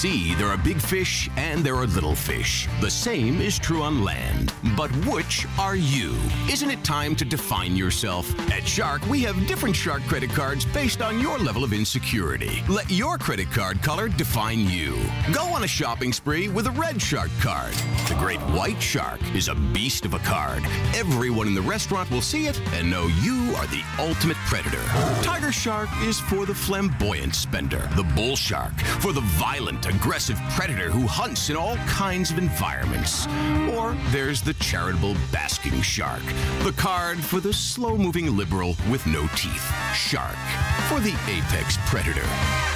Sea, there are big fish and there are little fish. The same is true on land. But which are you? Isn't it time to define yourself? At Shark, we have different Shark credit cards based on your level of insecurity. Let your credit card color define you. Go on a shopping spree with a red Shark card. The great white Shark is a beast of a card. Everyone in the restaurant will see it and know you are the ultimate predator. Tiger Shark is for the flamboyant spender. The Bull Shark for the violent, aggressive predator who hunts in all kinds of environments. Or there's the charitable basking shark, the card for the slow-moving liberal with no teeth. Shark for the apex predator.